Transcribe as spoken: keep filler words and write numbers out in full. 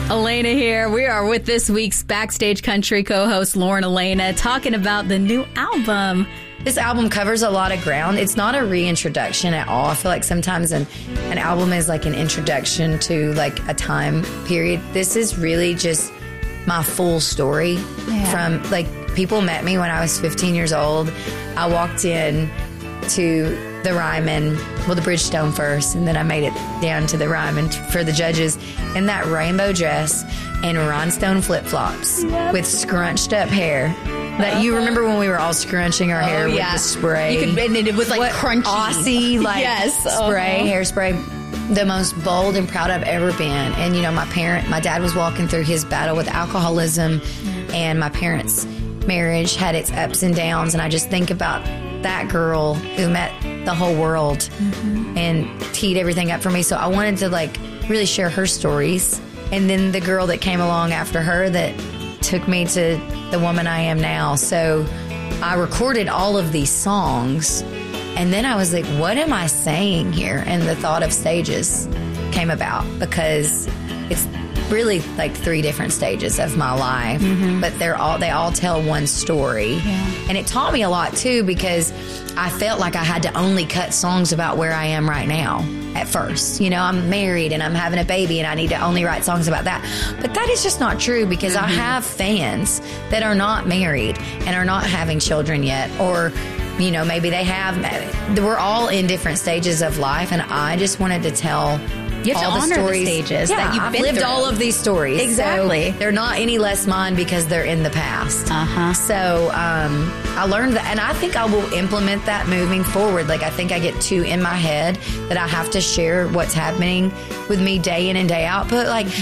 Elena here. We are with this week's Backstage Country co-host, Lauren Elena, talking about the new album. This album covers a lot of ground. It's not a reintroduction at all. I feel like sometimes an, an album is like an introduction to like a time period. This is really just my full story. Yeah. From like people met me when I was fifteen years old. I walked in to the Ryman, well, the Bridgestone first, and then I made it down to the Ryman for the judges in that rainbow dress and rhinestone flip-flops yep. with scrunched up hair. That you remember when we were all scrunching our hair oh, with yeah. the spray? You could, and it was like what, crunchy. Aussie, like yes. spray, uh-huh. hairspray. The most bold and proud I've ever been. And, you know, my parent, my dad was walking through his battle with alcoholism, and my parents' marriage had its ups and downs. And I just think about that girl who met the whole world mm-hmm. and teed everything up for me. So I wanted to, like, really share her stories. And then the girl that came along after her that took me to the woman I am now. So I recorded all of these songs, and then I was like, what am I saying here? And the Thought of Stages came about because it's really like three different stages of my life, mm-hmm. but they're all they all tell one story. Yeah. And it taught me a lot too, because I felt like I had to only cut songs about where I am right now at first. You know, I'm married and I'm having a baby and I need to only write songs about that. But that is just not true, because mm-hmm. I have fans that are not married and are not having children yet, or you know, maybe they have. We're all in different stages of life, and I just wanted to tell You have all to honor the stories. the stages yeah, that you've I've been lived through. all of these stories. Exactly. So they're not any less mine because they're in the past. Uh-huh. So um, I learned that, and I think I will implement that moving forward. Like, I think I get too in my head that I have to share what's happening with me day in and day out. But, like,